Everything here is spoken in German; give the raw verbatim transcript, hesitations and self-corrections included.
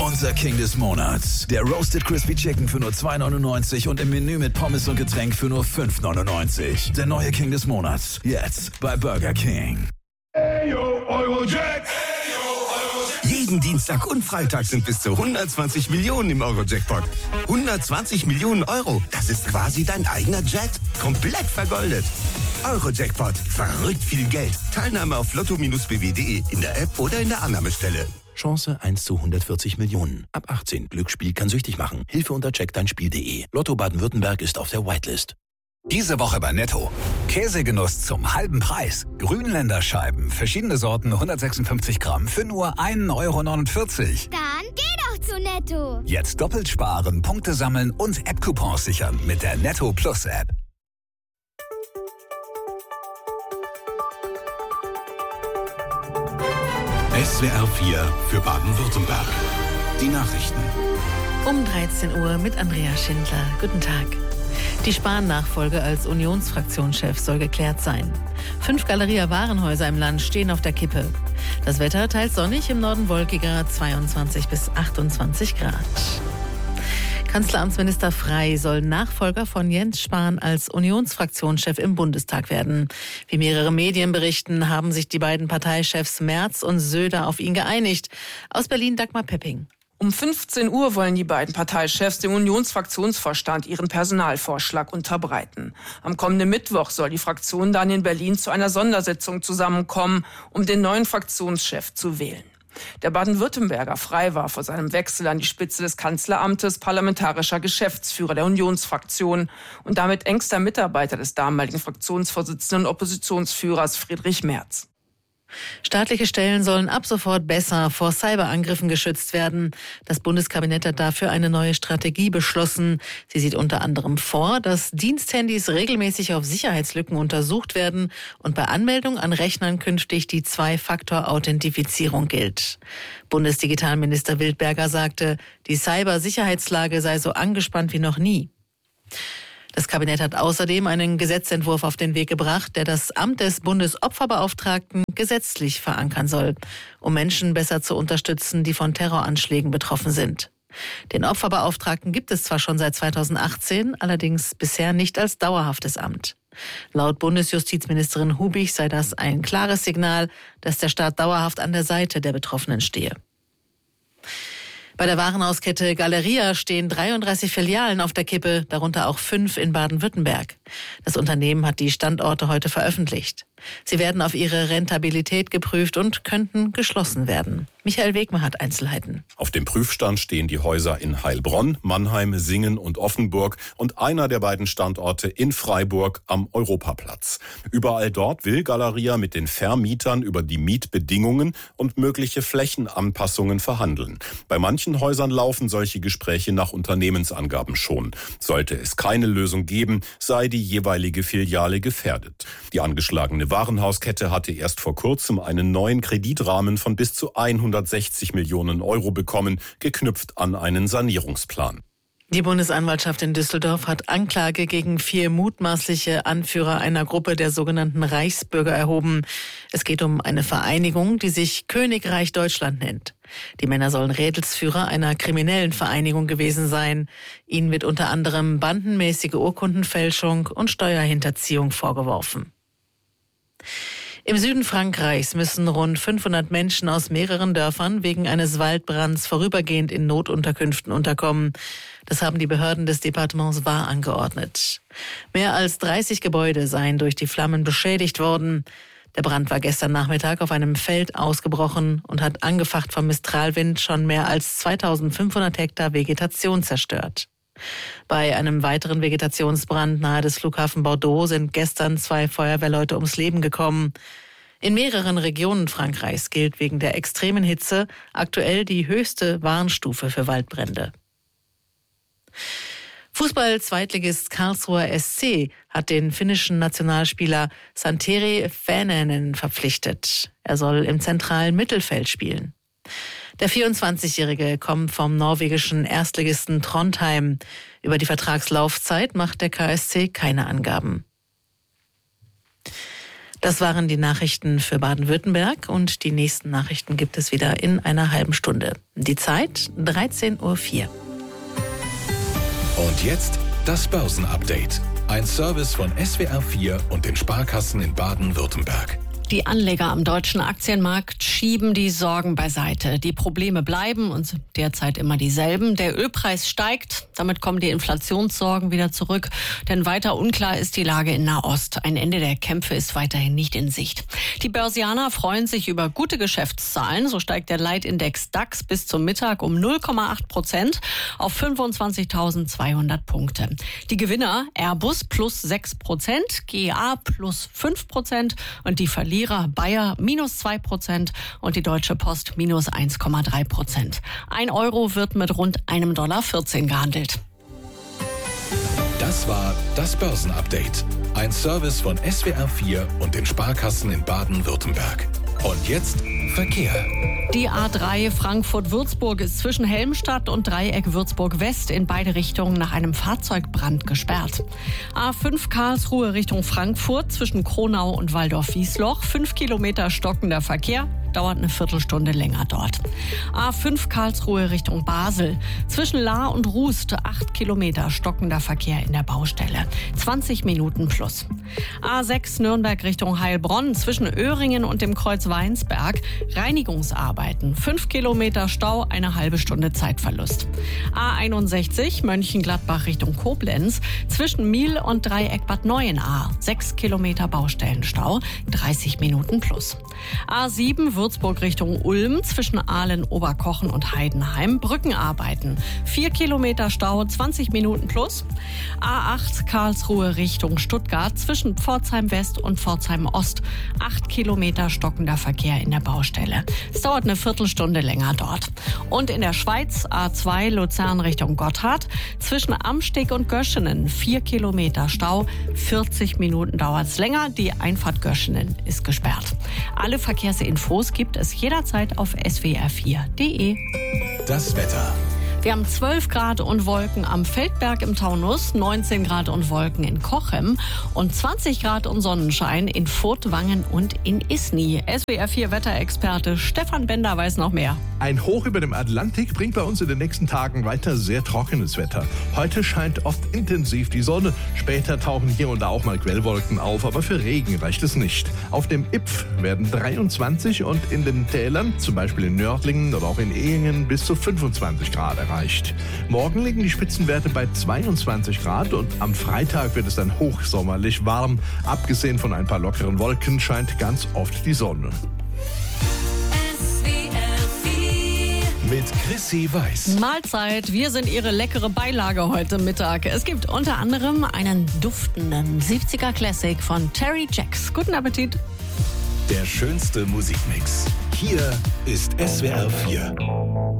Unser King des Monats. Der Roasted Crispy Chicken für nur zwei neunundneunzig und im Menü mit Pommes und Getränk für nur fünf neunundneunzig. Der neue King des Monats. Jetzt bei Burger King. Ayo, Eurojack. Jeden Dienstag und Freitag sind bis zu hundertzwanzig Millionen im Euro-Jackpot. hundertzwanzig Millionen Euro, das ist quasi dein eigener Jet. Komplett vergoldet. Euro-Jackpot, verrückt viel Geld. Teilnahme auf lotto Bindestrich b w punkt d e in der App oder in der Annahmestelle. Chance eins zu hundertvierzig Millionen. Ab achtzehn. Glücksspiel kann süchtig machen. Hilfe unter check dein Spiel punkt d e. Lotto Baden-Württemberg ist auf der Whitelist. Diese Woche bei Netto. Käsegenuss zum halben Preis. Grünländerscheiben, verschiedene Sorten, hundertsechsundfünfzig Gramm für nur ein Euro neunundvierzig. Dann geh doch zu Netto. Jetzt doppelt sparen, Punkte sammeln und App-Coupons sichern mit der Netto Plus App. S W R vier für Baden-Württemberg. Die Nachrichten. Um dreizehn Uhr mit Andrea Schindler. Guten Tag. Die Spahn-Nachfolge als Unionsfraktionschef soll geklärt sein. Fünf Galeria-Warenhäuser im Land stehen auf der Kippe. Das Wetter teils sonnig, im Norden wolkiger, zweiundzwanzig bis achtundzwanzig Grad. Kanzleramtsminister Frey soll Nachfolger von Jens Spahn als Unionsfraktionschef im Bundestag werden. Wie mehrere Medien berichten, haben sich die beiden Parteichefs Merz und Söder auf ihn geeinigt. Aus Berlin Dagmar Pepping. Um fünfzehn Uhr wollen die beiden Parteichefs dem Unionsfraktionsvorstand ihren Personalvorschlag unterbreiten. Am kommenden Mittwoch soll die Fraktion dann in Berlin zu einer Sondersitzung zusammenkommen, um den neuen Fraktionschef zu wählen. Der Baden-Württemberger Frey war vor seinem Wechsel an die Spitze des Kanzleramtes parlamentarischer Geschäftsführer der Unionsfraktion und damit engster Mitarbeiter des damaligen Fraktionsvorsitzenden und Oppositionsführers Friedrich Merz. Staatliche Stellen sollen ab sofort besser vor Cyberangriffen geschützt werden. Das Bundeskabinett hat dafür eine neue Strategie beschlossen. Sie sieht unter anderem vor, dass Diensthandys regelmäßig auf Sicherheitslücken untersucht werden und bei Anmeldung an Rechnern künftig die Zwei-Faktor-Authentifizierung gilt. Bundesdigitalminister Wildberger sagte, die Cybersicherheitslage sei so angespannt wie noch nie. Das Kabinett hat außerdem einen Gesetzentwurf auf den Weg gebracht, der das Amt des Bundesopferbeauftragten gesetzlich verankern soll, um Menschen besser zu unterstützen, die von Terroranschlägen betroffen sind. Den Opferbeauftragten gibt es zwar schon seit zweitausendachtzehn, allerdings bisher nicht als dauerhaftes Amt. Laut Bundesjustizministerin Hubig sei das ein klares Signal, dass der Staat dauerhaft an der Seite der Betroffenen stehe. Bei der Warenhauskette Galeria stehen dreiunddreißig Filialen auf der Kippe, darunter auch fünf in Baden-Württemberg. Das Unternehmen hat die Standorte heute veröffentlicht. Sie werden auf ihre Rentabilität geprüft und könnten geschlossen werden. Michael Wegmann hat Einzelheiten. Auf dem Prüfstand stehen die Häuser in Heilbronn, Mannheim, Singen und Offenburg und einer der beiden Standorte in Freiburg am Europaplatz. Überall dort will Galeria mit den Vermietern über die Mietbedingungen und mögliche Flächenanpassungen verhandeln. Bei manchen Häusern laufen solche Gespräche nach Unternehmensangaben schon. Sollte es keine Lösung geben, sei die jeweilige Filiale gefährdet. Die angeschlagene Warenhauskette hatte erst vor kurzem einen neuen Kreditrahmen von bis zu hundertsechzig Millionen Euro bekommen, geknüpft an einen Sanierungsplan. Die Bundesanwaltschaft in Düsseldorf hat Anklage gegen vier mutmaßliche Anführer einer Gruppe der sogenannten Reichsbürger erhoben. Es geht um eine Vereinigung, die sich Königreich Deutschland nennt. Die Männer sollen Rädelsführer einer kriminellen Vereinigung gewesen sein. Ihnen wird unter anderem bandenmäßige Urkundenfälschung und Steuerhinterziehung vorgeworfen. Im Süden Frankreichs müssen rund fünfhundert Menschen aus mehreren Dörfern wegen eines Waldbrands vorübergehend in Notunterkünften unterkommen. Das haben die Behörden des Departements Var angeordnet. Mehr als dreißig Gebäude seien durch die Flammen beschädigt worden. Der Brand war gestern Nachmittag auf einem Feld ausgebrochen und hat angefacht vom Mistralwind schon mehr als zweitausendfünfhundert Hektar Vegetation zerstört. Bei einem weiteren Vegetationsbrand nahe des Flughafen Bordeaux sind gestern zwei Feuerwehrleute ums Leben gekommen. In mehreren Regionen Frankreichs gilt wegen der extremen Hitze aktuell die höchste Warnstufe für Waldbrände. Fußball-Zweitligist Karlsruher S C hat den finnischen Nationalspieler Santeri Väänänen verpflichtet. Er soll im zentralen Mittelfeld spielen. Der vierundzwanzigjährige kommt vom norwegischen Erstligisten Trondheim. Über die Vertragslaufzeit macht der K S C keine Angaben. Das waren die Nachrichten für Baden-Württemberg und die nächsten Nachrichten gibt es wieder in einer halben Stunde. Die Zeit dreizehn Uhr vier. Und jetzt das Börsenupdate. Ein Service von S W R vier und den Sparkassen in Baden-Württemberg. Die Anleger am deutschen Aktienmarkt schieben die Sorgen beiseite. Die Probleme bleiben und sind derzeit immer dieselben. Der Ölpreis steigt, damit kommen die Inflationssorgen wieder zurück. Denn weiter unklar ist die Lage in Nahost. Ein Ende der Kämpfe ist weiterhin nicht in Sicht. Die Börsianer freuen sich über gute Geschäftszahlen. So steigt der Leitindex DAX bis zum Mittag um null Komma acht Prozent auf fünfundzwanzigtausendzweihundert Punkte. Die Gewinner Airbus plus sechs Prozent, G E A plus fünf Prozent und die Verlierer Bayer minus zwei Prozent und die Deutsche Post minus eins Komma drei Prozent. Ein Euro wird mit rund einem Dollar vierzehn gehandelt. Das war das Börsenupdate. Ein Service von S W R vier und den Sparkassen in Baden-Württemberg. Und jetzt Verkehr. Die A drei Frankfurt-Würzburg ist zwischen Helmstadt und Dreieck Würzburg-West in beide Richtungen nach einem Fahrzeugbrand gesperrt. A fünf Karlsruhe Richtung Frankfurt zwischen Kronau und Waldorf-Wiesloch. Fünf Kilometer stockender Verkehr. Dauert eine Viertelstunde länger dort. A fünf Karlsruhe Richtung Basel. Zwischen Lahr und Rust acht Kilometer stockender Verkehr in der Baustelle. zwanzig Minuten plus. A sechs Nürnberg Richtung Heilbronn. Zwischen Öhringen und dem Kreuz Weinsberg. Reinigungsarbeiten. fünf Kilometer Stau, eine halbe Stunde Zeitverlust. A einundsechzig Mönchengladbach Richtung Koblenz. Zwischen Miel und Dreieck Bad Neuenahr. sechs Kilometer Baustellenstau. dreißig Minuten plus. A sieben Würzburg Richtung Ulm zwischen Aalen, Oberkochen und Heidenheim. Brückenarbeiten. vier Kilometer Stau, zwanzig Minuten plus. A acht Karlsruhe Richtung Stuttgart zwischen Pforzheim West und Pforzheim Ost. acht Kilometer stockender Verkehr in der Baustelle. Es dauert eine Viertelstunde länger dort. Und in der Schweiz A zwei Luzern Richtung Gotthard zwischen Amsteg und Göschenen. vier Kilometer Stau, vierzig Minuten dauert es länger. Die Einfahrt Göschenen ist gesperrt. Alle Verkehrsinfos gibt es jederzeit auf S W R vier punkt de. Das Wetter. Wir haben zwölf Grad und Wolken am Feldberg im Taunus, neunzehn Grad und Wolken in Cochem und zwanzig Grad und Sonnenschein in Furtwangen und in Isny. S W R vier Wetterexperte Stefan Bender weiß noch mehr. Ein Hoch über dem Atlantik bringt bei uns in den nächsten Tagen weiter sehr trockenes Wetter. Heute scheint oft intensiv die Sonne. Später tauchen hier und da auch mal Quellwolken auf, aber für Regen reicht es nicht. Auf dem Ipf werden dreiundzwanzig und in den Tälern, zum Beispiel in Nördlingen oder auch in Ehingen, bis zu fünfundzwanzig Grad erreicht. Morgen liegen die Spitzenwerte bei zweiundzwanzig Grad und am Freitag wird es dann hochsommerlich warm. Abgesehen von ein paar lockeren Wolken scheint ganz oft die Sonne. Mit Chrissy Weiß. Mahlzeit, wir sind Ihre leckere Beilage heute Mittag. Es gibt unter anderem einen duftenden siebziger Classic von Terry Jacks. Guten Appetit. Der schönste Musikmix. Hier ist S W R vier.